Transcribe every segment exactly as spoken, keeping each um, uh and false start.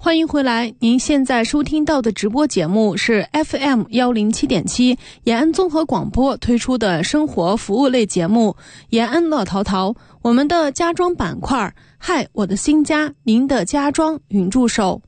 欢迎回来，您现在收听到的直播节目是 F M 一零七点七 延安综合广播推出的生活服务类节目延安乐淘淘，我们的家装板块，嗨，我的新家，您的家装云助手。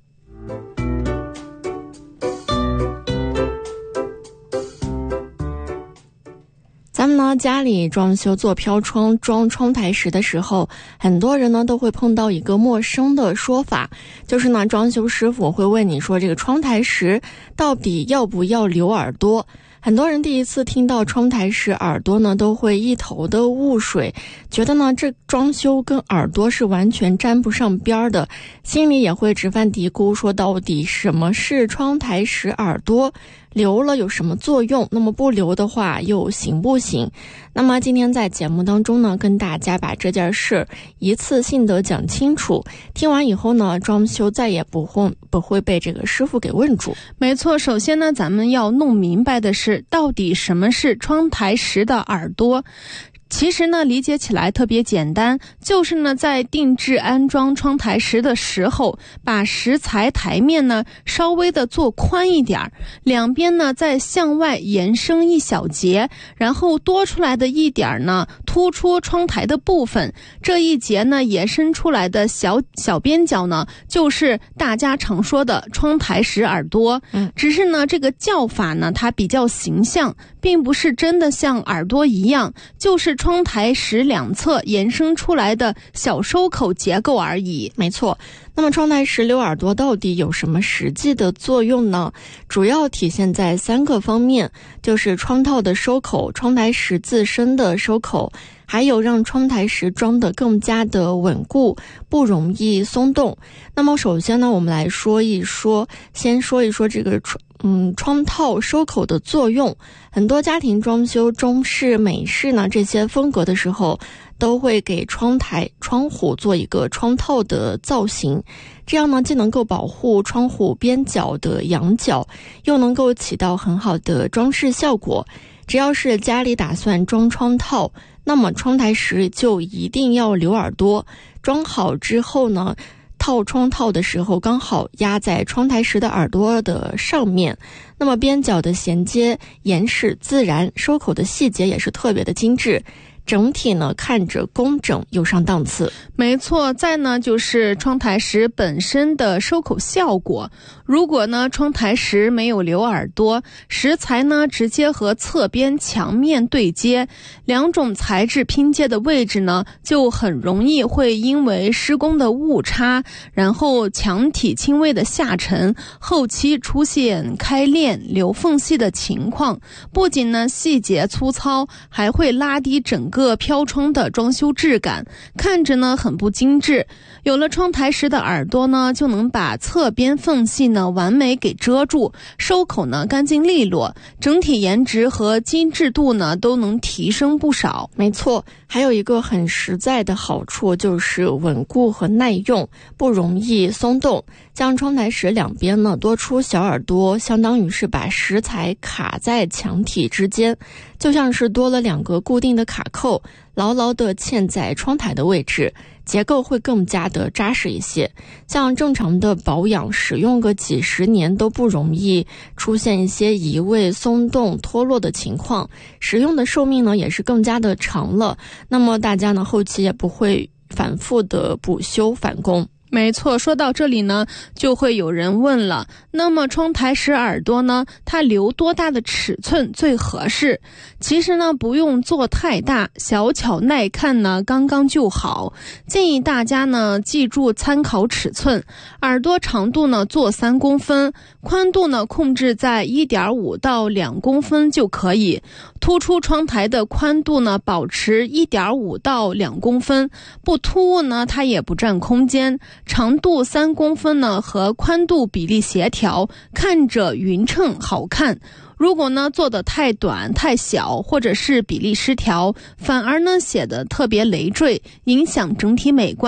咱们呢家里装修做飘窗装窗台石的时候，很多人呢都会碰到一个陌生的说法，就是呢装修师傅会问你说，这个窗台石到底要不要留耳朵。很多人第一次听到窗台石耳朵呢，都会一头的雾水，觉得呢这装修跟耳朵是完全沾不上边的，心里也会直犯嘀咕，说到底什么是窗台石耳朵，留了有什么作用，那么不留的话又行不行？那么今天在节目当中呢，跟大家把这件事一次性的讲清楚，听完以后呢，装修再也不会不会被这个师傅给问住。 没错，首先呢咱们要弄明白的是，到底什么是窗台石的耳朵。其实呢理解起来特别简单，就是呢在定制安装窗台石的时候，把石材台面呢稍微的做宽一点，两边呢再向外延伸一小节，然后多出来的一点呢突出窗台的部分，这一节呢延伸出来的小小边角呢，就是大家常说的窗台石耳朵。 嗯， 只是呢这个叫法呢它比较形象，并不是真的像耳朵一样，就是窗台石两侧延伸出来的小收口结构而已。 没错，那么窗台石留耳朵到底有什么实际的作用呢？主要体现在三个方面，就是窗套的收口、窗台石自身的收口，还有让窗台石装得更加的稳固，不容易松动。那么首先呢，我们来说一说，先说一说这个窗嗯，窗套收口的作用。很多家庭装修中式、美式呢这些风格的时候，都会给窗台、窗户做一个窗套的造型，这样呢既能够保护窗户边角的仰角，又能够起到很好的装饰效果。只要是家里打算装窗套，那么窗台石就一定要留耳朵。装好之后呢，套窗套的时候刚好压在窗台石的耳朵的上面，那么边角的衔接严实自然，收口的细节也是特别的精致，整体呢看着工整又上档次。 没错，再呢就是窗台石本身的收口效果。如果呢窗台石没有留耳朵，石材呢直接和侧边墙面对接，两种材质拼接的位置呢就很容易会因为施工的误差，然后墙体轻微的下沉，后期出现开裂留缝隙的情况，不仅呢细节粗糙，还会拉低整个飘窗的装修质感，看着呢很不精致。有了窗台石的耳朵呢，就能把侧边缝隙呢完美给遮住，收口呢干净利落，整体颜值和精致度呢都能提升不少。 没错，还有一个很实在的好处就是稳固和耐用，不容易松动。将窗台石两边呢多出小耳朵，相当于是把石材卡在墙体之间，就像是多了两个固定的卡扣，牢牢地嵌在窗台的位置，结构会更加的扎实一些。像正常的保养使用个几十年都不容易出现一些移位、松动、脱落的情况，使用的寿命呢也是更加的长了，那么大家呢后期也不会反复的补修返工。 没错，说到这里呢，就会有人问了，那么窗台石耳朵呢，它留多大的尺寸最合适？其实呢，不用做太大，小巧耐看呢，刚刚就好。建议大家呢，记住参考尺寸，耳朵长度呢做三公分，宽度呢控制在 一点五到两公分就可以。突出窗台的宽度呢，保持 一点五到两公分，不突兀呢，它也不占空间。长度三公分呢和宽度比例协调，看着匀称好看。如果呢做得太短太小，或者是比例失调，反而呢显得特别累赘，影响整体美观。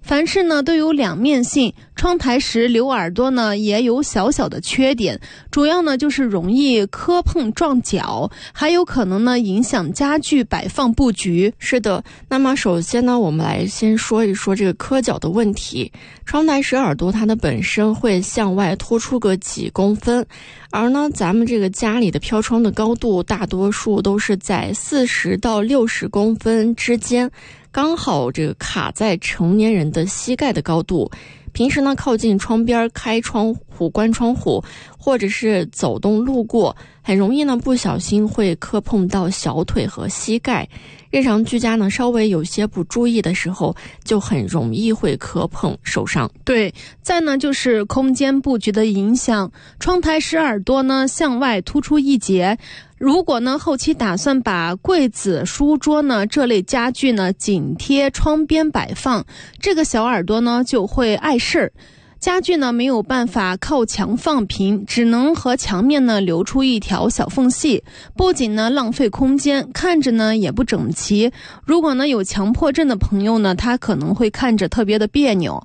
凡事呢都有两面性，窗台石留耳朵呢也有小小的缺点，主要呢就是容易磕碰撞脚，还有可能呢影响家具摆放布局。 是的，那么首先呢，我们来先说一说这个磕脚的问题。窗台石耳朵它的本身会向外突出个几公分，而呢咱们这个家里的飘窗的高度大多数都是在四十到六十公分之间，刚好这个卡在成年人的膝盖的高度。平时呢靠近窗边开窗户关窗户，或者是走动路过，很容易呢不小心会磕碰到小腿和膝盖。日常居家呢稍微有些不注意的时候，就很容易会磕碰受伤。 对，再呢就是空间布局的影响，窗台石耳朵呢向外突出一截，如果呢后期打算把柜子、书桌呢这类家具呢紧贴窗边摆放，这个小耳朵呢就会碍事儿。家具呢没有办法靠墙放平，只能和墙面呢留出一条小缝隙，不仅呢浪费空间，看着呢也不整齐。如果呢有强迫症的朋友呢，他可能会看着特别的别扭。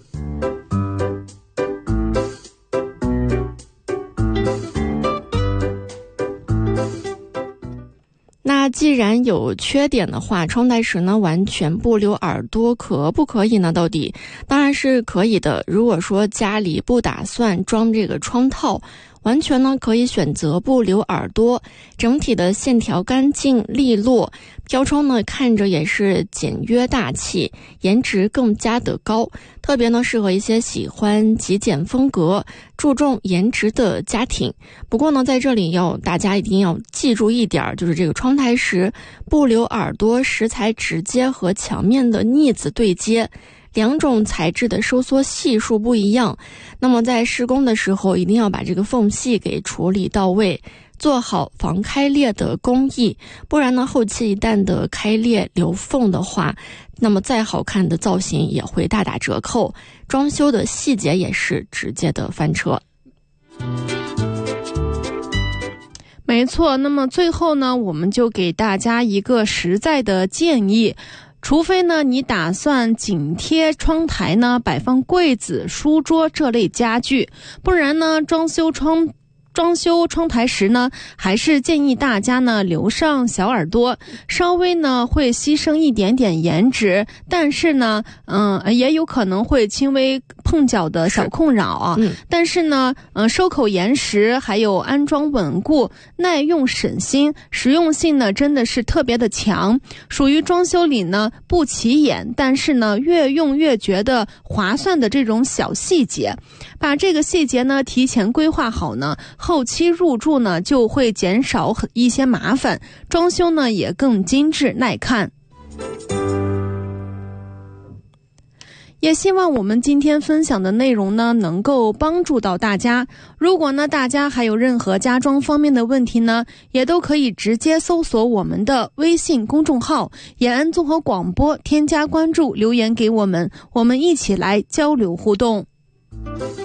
那既然有缺点的话，窗台石呢完全不留耳朵可不可以呢？到底当然是可以的。如果说家里不打算装这个窗套，完全呢可以选择不留耳朵，整体的线条干净利落，飘窗呢看着也是简约大气，颜值更加的高，特别呢适合一些喜欢极简风格、注重颜值的家庭。不过呢在这里要大家一定要记住一点，就是这个窗台石不留耳朵，石材直接和墙面的腻子对接，两种材质的收缩系数不一样，那么在施工的时候一定要把这个缝隙给处理到位，做好防开裂的工艺，不然呢后期一旦的开裂留缝的话，那么再好看的造型也会大打折扣，装修的细节也是直接的翻车。 没错，那么最后呢，我们就给大家一个实在的建议，除非呢你打算紧贴窗台呢摆放柜子、书桌这类家具，不然呢装修窗装修窗台石呢，还是建议大家呢留上小耳朵，稍微呢会牺牲一点点颜值，但是呢，嗯，也有可能会轻微碰脚的小困扰啊。嗯、但是呢，嗯、呃，收口严实，还有安装稳固、耐用省心，实用性呢真的是特别的强，属于装修里呢不起眼，但是呢越用越觉得划算的这种小细节。把这个细节呢提前规划好呢，后期入住呢就会减少一些麻烦，装修呢也更精致耐看。也希望我们今天分享的内容呢能够帮助到大家。如果呢大家还有任何家装方面的问题呢，也都可以直接搜索我们的微信公众号延安综合广播，添加关注，留言给我们，我们一起来交流互动。